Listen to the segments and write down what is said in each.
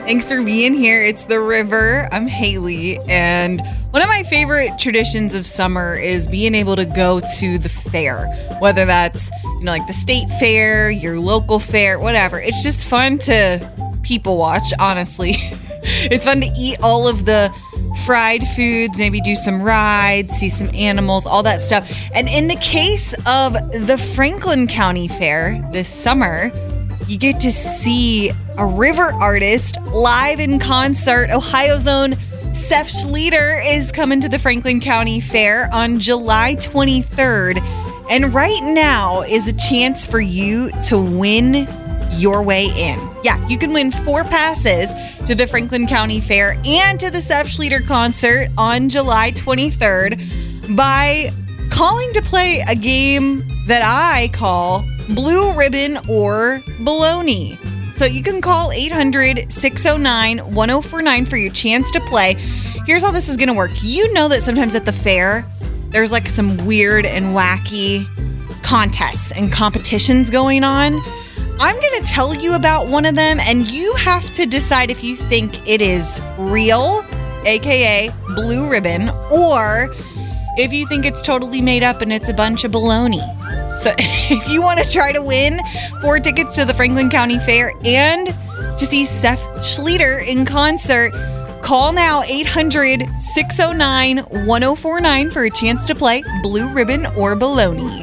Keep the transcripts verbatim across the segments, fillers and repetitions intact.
Thanks for being here. It's The River. I'm Haley, and one of my favorite traditions of summer is being able to go to the fair, whether that's, you know, like the state fair, your local fair, whatever. It's just fun to people watch, honestly. It's fun to eat all of the fried foods, maybe do some rides, see some animals, all that stuff. And in the case of the Franklin County Fair this summer, you get to see a river artist live in concert. Ohio's own Seth Schlueter is coming to the Franklin County Fair on July twenty-third. And right now is a chance for you to win your way in. Yeah, you can win four passes to the Franklin County Fair and to the Seth Schlueter concert on July twenty-third by calling to play a game that I call Blue Ribbon or Baloney. So you can call eight hundred, six oh nine, one oh four nine for your chance to play. Here's how this is going to work. You know that sometimes at the fair, there's like some weird and wacky contests and competitions going on. I'm going to tell you about one of them, and you have to decide if you think it is real, aka Blue Ribbon, or if you think it's totally made up and it's a bunch of baloney. So if you want to try to win four tickets to the Franklin County Fair and to see Seth Schlueter in concert, call now eight hundred, six oh nine, one oh four nine for a chance to play Blue Ribbon or Baloney.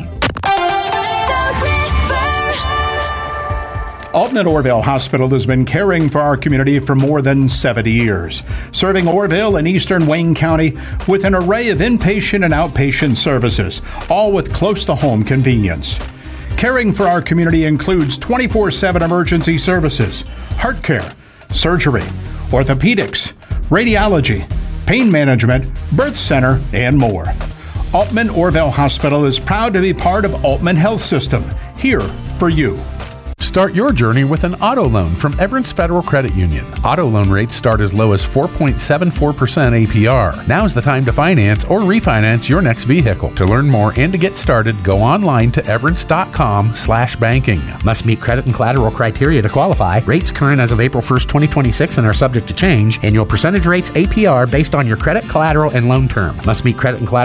Alton and Orrville Hospital has been caring for our community for more than seventy years, serving Orrville and eastern Wayne County with an array of inpatient and outpatient services, all with close-to-home convenience. Caring for our community includes twenty-four seven emergency services, heart care, surgery, orthopedics, radiology, pain management, birth center, and more. Altman Orrville Hospital is proud to be part of Altman Health System, here for you. Start your journey with an auto loan from Everence Federal Credit Union. Auto loan rates start as low as four point seven four percent A P R. Now's the time to finance or refinance your next vehicle. To learn more and to get started, go online to everence.com slash banking. Must meet credit and collateral criteria to qualify. Rates current as of April first, twenty twenty-six and are subject to change. Annual percentage rates A P R based on your credit, collateral, and loan term. Must meet credit and collateral